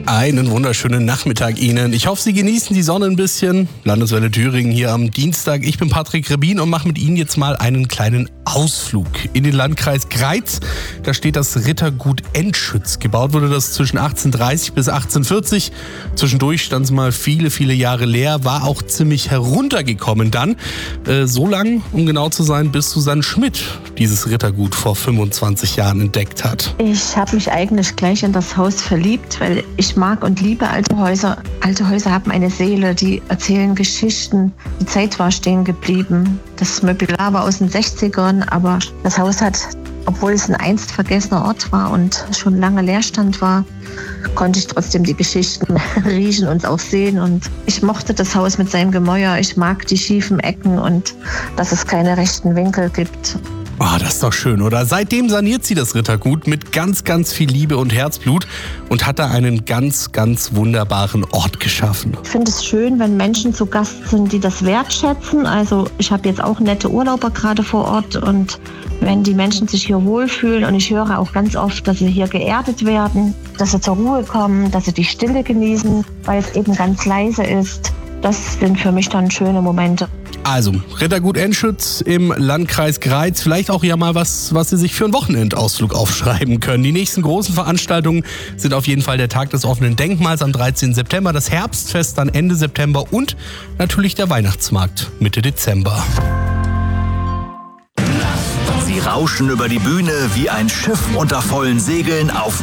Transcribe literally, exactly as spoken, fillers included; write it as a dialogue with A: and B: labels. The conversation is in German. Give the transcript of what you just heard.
A: Einen wunderschönen Nachmittag Ihnen. Ich hoffe, Sie genießen die Sonne ein bisschen. Landeswelle Thüringen hier am Dienstag. Ich bin Patrick Rebin und mache mit Ihnen jetzt mal einen kleinen Ausflug in den Landkreis Greiz. Da steht das Rittergut Enschütz. Gebaut wurde das zwischen achtzehnhundertdreißig bis achtzehnhundertvierzig. Zwischendurch stand es mal viele, viele Jahre leer, war auch ziemlich heruntergekommen dann. Äh, so lang, um genau zu sein, bis Susanne Schmidt dieses Rittergut vor fünfundzwanzig Jahren entdeckt hat.
B: Ich habe mich eigentlich gleich in das Haus verliebt, weil ich mag und liebe alte Häuser. Alte Häuser haben eine Seele, die erzählen Geschichten. Die Zeit war stehen geblieben. Das Möbellar war aus den sechzigern, aber das Haus hat, obwohl es ein einst vergessener Ort war und schon lange Leerstand war, konnte ich trotzdem die Geschichten riechen und auch sehen. Und ich mochte das Haus mit seinem Gemäuer. Ich mag die schiefen Ecken und dass es keine rechten Winkel gibt.
A: Oh, das ist doch schön, oder? Seitdem saniert sie das Rittergut mit ganz, ganz viel Liebe und Herzblut und hat da einen ganz, ganz wunderbaren Ort geschaffen.
B: Ich finde es schön, wenn Menschen zu Gast sind, die das wertschätzen. Also ich habe jetzt auch nette Urlauber gerade vor Ort und wenn die Menschen sich hier wohlfühlen und ich höre auch ganz oft, dass sie hier geerdet werden, dass sie zur Ruhe kommen, dass sie die Stille genießen, weil es eben ganz leise ist. Das sind für mich dann schöne Momente.
A: Also, Rittergut Enschütz im Landkreis Greiz. Vielleicht auch ja mal was, was Sie sich für einen Wochenendausflug aufschreiben können. Die nächsten großen Veranstaltungen sind auf jeden Fall der Tag des offenen Denkmals am dreizehnten September, das Herbstfest dann Ende September und natürlich der Weihnachtsmarkt Mitte Dezember.
C: Sie rauschen über die Bühne wie ein Schiff unter vollen Segeln auf